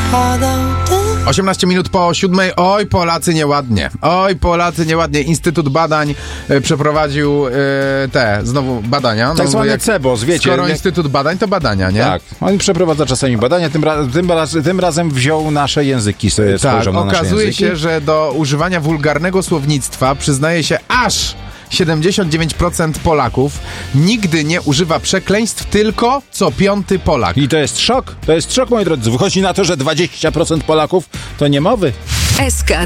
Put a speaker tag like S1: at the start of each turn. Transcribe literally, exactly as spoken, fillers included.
S1: osiemnaście minut po siódmej. Oj, Polacy nieładnie. Oj, Polacy nieładnie. Instytut Badań e, przeprowadził e, te, znowu badania.
S2: Tak
S1: no,
S2: zwane
S1: jak,
S2: CEBOS, wiecie.
S1: Skoro
S2: jak...
S1: Instytut Badań, to badania, nie?
S2: Tak. On przeprowadza czasami badania, tym, ra- tym, raz- tym razem wziął nasze języki. Sobie
S1: Tak,
S2: spojrzał na nasze
S1: okazuje
S2: języki.
S1: się, że do używania wulgarnego słownictwa przyznaje się aż siedemdziesiąt dziewięć procent Polaków. Nigdy nie używa przekleństw, tylko co piąty Polak.
S2: I to jest szok. To jest szok, moi drodzy. Wychodzi na to, że dwadzieścia procent Polaków to niemowy.
S3: S K